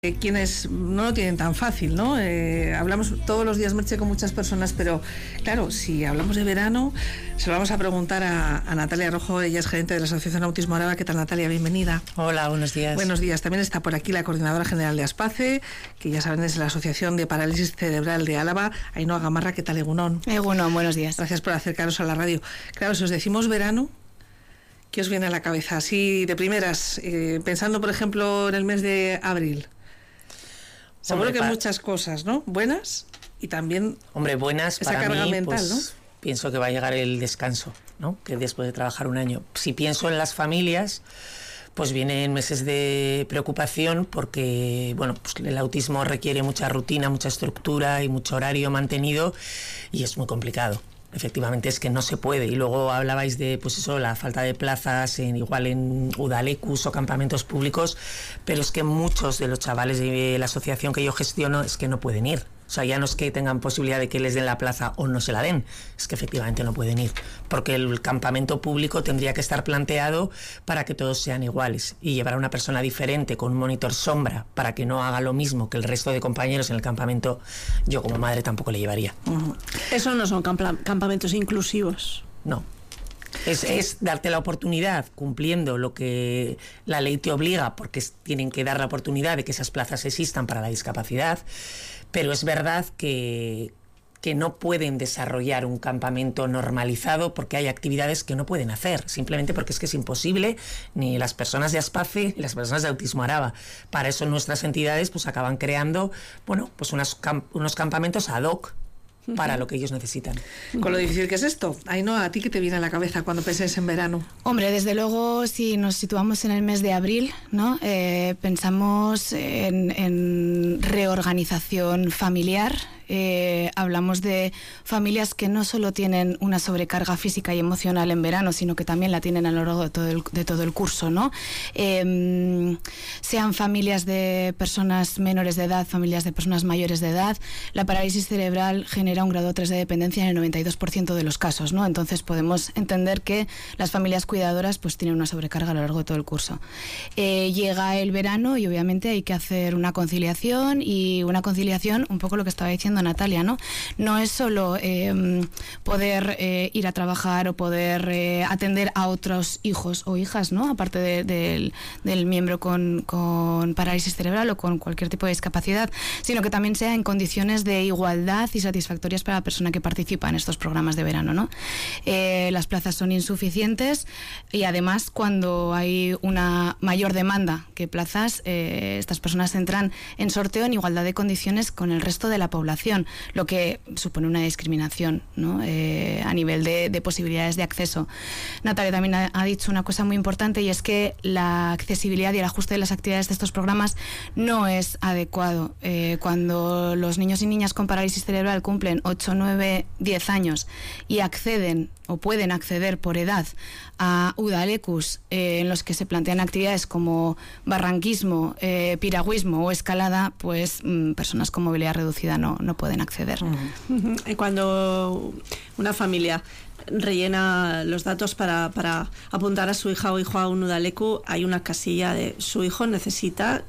Quienes no lo tienen tan fácil, ¿no? Hablamos todos los días, Merche, con muchas personas, pero claro, si hablamos de verano, se lo vamos a preguntar a Natalia Rojo. Ella es gerente de la Asociación Autismo Araba. ¿Qué tal, Natalia? Bienvenida. Hola, buenos días. Buenos días. También está por aquí la coordinadora general de ASPACE, que ya saben es la Asociación de Parálisis Cerebral de Álava, Ainhoa Gamarra. ¿Qué tal, Egunon? Egunon, buenos días. Gracias por acercaros a la radio. Claro, si os decimos verano, ¿qué os viene a la cabeza? Así de primeras, pensando, por ejemplo, en el mes de abril. Seguro que muchas cosas, ¿no? Buenas y también buenas esa para carga mí, mental, pues, ¿no? Pienso que va a llegar el descanso, ¿no? Que después de trabajar un año. Si pienso en las familias, pues vienen meses de preocupación porque, bueno, pues el autismo requiere mucha rutina, mucha estructura y mucho horario mantenido y es muy complicado. Efectivamente es que no se puede. Y luego hablabais de, pues eso, la falta de plazas igual en Udalecus o campamentos públicos, pero es que muchos de los chavales de la asociación que yo gestiono es que no pueden ir. O sea, ya no es que tengan posibilidad de que les den la plaza o no se la den, es que efectivamente no pueden ir, porque el campamento público tendría que estar planteado para que todos sean iguales y llevar a una persona diferente con un monitor sombra para que no haga lo mismo que el resto de compañeros en el campamento, yo como madre tampoco le llevaría. Eso no son campamentos inclusivos. No. Es darte la oportunidad, cumpliendo lo que la ley te obliga, porque tienen que dar la oportunidad de que esas plazas existan para la discapacidad, pero es verdad que no pueden desarrollar un campamento normalizado porque hay actividades que no pueden hacer, simplemente porque es que es imposible, ni las personas de ASPACE ni las personas de Autismo Araba. Para eso nuestras entidades pues acaban creando, bueno, pues unos campamentos ad hoc para lo que ellos necesitan. Con lo difícil que es esto, Ainhoa, ¿a ti qué te viene a la cabeza cuando pensáis en verano? Hombre, desde luego, si nos situamos en el mes de abril, ¿no? Pensamos en reorganización familiar. Hablamos de familias que no solo tienen una sobrecarga física y emocional en verano, sino que también la tienen a lo largo de todo el curso, ¿no? Sean familias de personas menores de edad, familias de personas mayores de edad, la parálisis cerebral genera un grado 3 de dependencia en el 92% de los casos, ¿no? Entonces podemos entender que las familias cuidadoras pues tienen una sobrecarga a lo largo de todo el curso. Llega el verano y obviamente hay que hacer una conciliación un poco lo que estaba diciendo Natalia, ¿no? No es solo poder ir a trabajar o poder atender a otros hijos o hijas, ¿no? Aparte del miembro con parálisis cerebral o con cualquier tipo de discapacidad, sino que también sea en condiciones de igualdad y satisfactorias para la persona que participa en estos programas de verano, ¿no? Las plazas son insuficientes y además cuando hay una mayor demanda que plazas, estas personas entran en sorteo en igualdad de condiciones con el resto de la población, lo que supone una discriminación, ¿no? A nivel de posibilidades de acceso. Natalia también ha dicho una cosa muy importante y es que la accesibilidad y el ajuste de las actividades de estos programas no es adecuado. Cuando los niños y niñas con parálisis cerebral cumplen 8, 9, 10 años y acceden o pueden acceder por edad a Udalecus en los que se plantean actividades como barranquismo, piragüismo o escalada, pues personas con movilidad reducida no pueden acceder. Cuando una familia rellena los datos para apuntar a su hija o hijo a un Udaleku, hay una casilla de su hijo necesita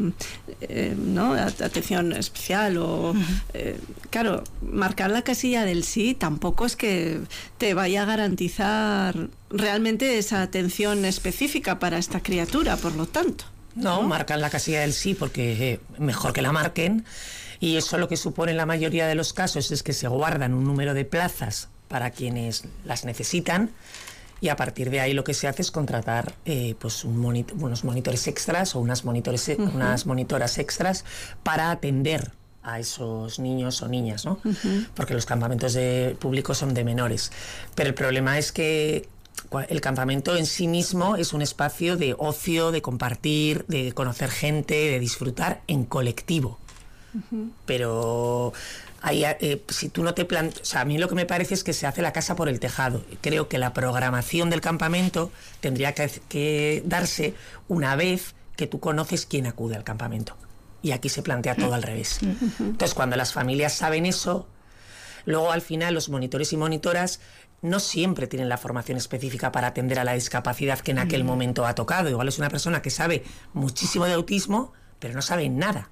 ¿no? atención especial o claro, marcar la casilla del sí tampoco es que te vaya a garantizar realmente esa atención específica para esta criatura, por lo tanto. No, marcan la casilla del sí porque mejor que la marquen, y eso lo que supone en la mayoría de los casos es que se guardan un número de plazas para quienes las necesitan y a partir de ahí lo que se hace es contratar pues unos monitores extras o unas monitoras extras para atender a esos niños o niñas, ¿no? Porque los campamentos públicos son de menores. Pero el problema es que el campamento en sí mismo es un espacio de ocio, de compartir, de conocer gente, de disfrutar en colectivo. Pero si tú no te planteas, o sea, a mí lo que me parece es que se hace la casa por el tejado. Creo que la programación del campamento tendría que darse una vez que tú conoces quién acude al campamento. Y aquí se plantea todo al revés. Entonces, cuando las familias saben eso, luego al final los monitores y monitoras no siempre tienen la formación específica para atender a la discapacidad que en aquel momento ha tocado. Igual es una persona que sabe muchísimo de autismo, pero no saben nada.